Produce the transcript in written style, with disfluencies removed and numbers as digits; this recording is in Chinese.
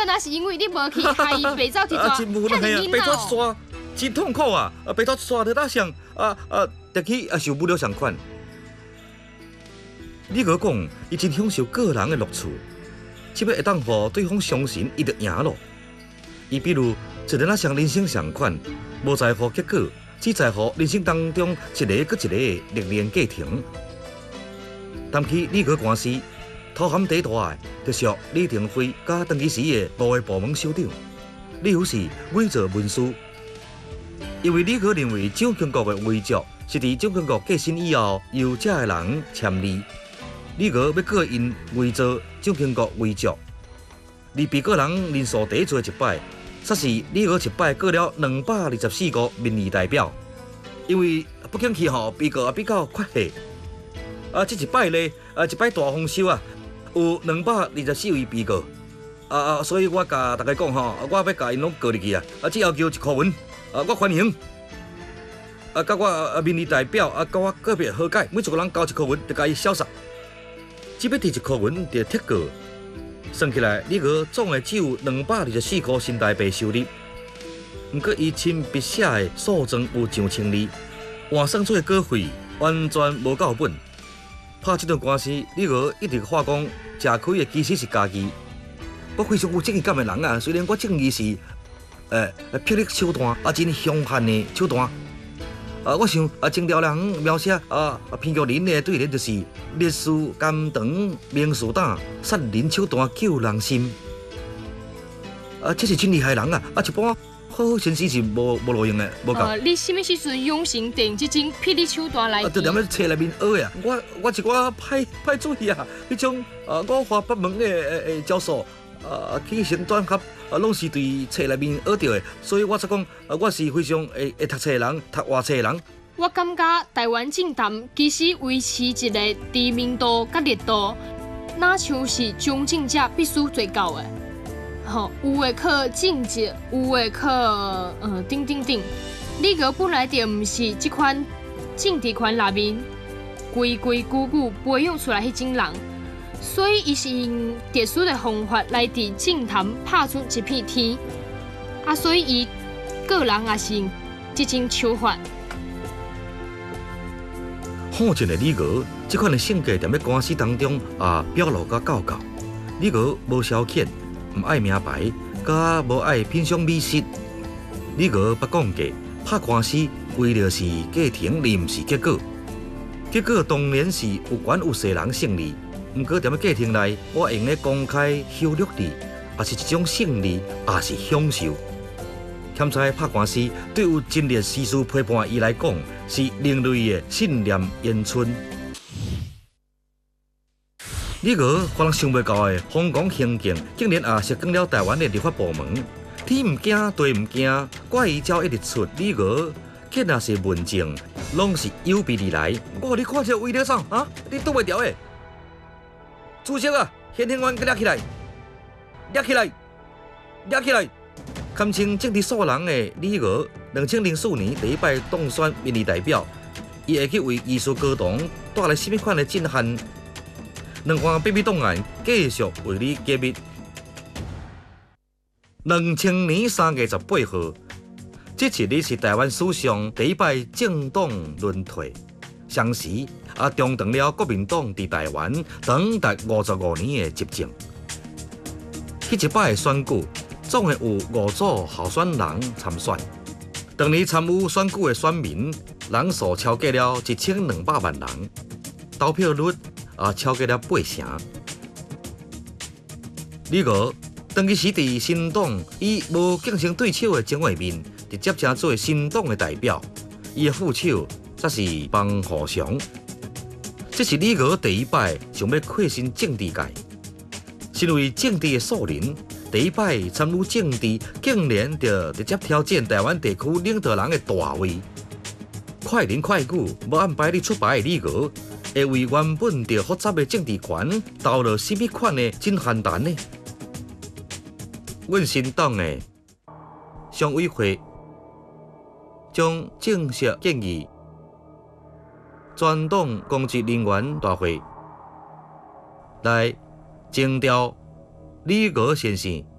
敢若是因为你无去害伊白走一抓， 真无奈啊，白走一抓，真痛苦啊！白走一抓在哪想得去受不了伤款。你哥讲，伊真享受个人的乐趣，只要会当互对方相信，伊就赢咯。伊比如一日想人生伤款，无在乎结果，只在乎人生当中一个搁一个历练过程。谈起你哥官司，头含第大的，就属李廷辉甲当其时的某个部门首长，理由是伪造文书。因为李哥认为蒋经国的遗嘱是伫蒋经国过身以后由这个人签字，李哥要告因伪造蒋经国遗嘱，而被告人人数第最一摆，煞是李哥一摆告了224个民意代表，因为不景气候，被告也比较缺货。这一摆咧，一摆大丰收啊，有224位被告，所以我甲大家讲吼，我要甲因拢告入去啊，只要求1箍文，我欢迎。甲我民意代表甲我个别和解，每一个人交1箍文，就甲伊消杀。只要摕1箍文就贴告，算起来，李哥总的只有224箍新台币收入。不过伊亲笔写的诉状有上千字，换算出的稿费完全无够本。拍这段官司，李哥一直话讲，吃亏的其实是家己。我非常有正义感的人啊，虽然我正义是霹雳手段，真凶悍的手段。我想清朝人描写偏剧人的对联就是烈士甘肠明士胆，杀人手段救人心。这是真厉害的人啊！一般好好先生是无路用的，无够。 你什么时阵用心定这种霹雳手段来？ 就踮咧册内面学的啊！我一寡歹主意啊！迄种五花八门的招数，起承转合，拢是对册内面学到的，所以我才讲，我是非常会读册的人，读外册的人。 我感觉台湾政坛其实维持一个知名度甲热度，哪像是中正者必须做到的。有的靠政绩，有的靠等。李哥本来就毋是这款政治圈内面规矩培养出来迄种人，所以伊是用特殊的方法来伫政坛拍出一片天。所以伊个人也是用这种手法。 好战的李哥，这款的性格踮咧官司当中表露甲够。李哥无消遣。唔爱名牌，甲无爱品尝美食。李哥捌讲过，拍官司为了是过程，而唔是结果。结果当然是有权有势人胜利。唔过踮咧过程内，我用咧公开羞辱你，也是一种胜利，也是享受。欠在拍官司，对有真烈事事批判伊来讲，是另类的信念延伸。李哥可能想袂到的疯狂行径，竟然涉及了台湾的立法部门。天唔惊，地唔惊，怪伊照一直出。李哥竟然是文静，拢是有备而来。你看这为了啥啊？你挡袂牢的。主席啊，现行员给抓起来，抓起来，抓起来！堪称政治素人的李哥，2004年第一摆当选民意代表，伊会去为艺术高堂带来什么款的震撼？两项秘密档案继续为你揭秘。2000年3月18号，这一日是台湾史上第一摆政党轮替，同时中断了国民党伫台湾长达55年的执政。迄一摆的选举，总共有5组候选人参选。当年参与选举的选民人数超过了1200万人，投票率超过了8成。李哥当其时伫新党，以无竞争对手的情况面，直接成做新党的代表。伊的副手则是方虎翔。这是李哥第一摆想要扩身政治界，身为政治的素人，第一摆参与政治，竟然就直接挑战台湾地区领导人的大位。快人快语，无安排你出牌的李哥。会为原本就复杂的政治权投入什么款的震撼弹呢？阮新党的常委会将正式建议全党公职人员大会来征调李哥先生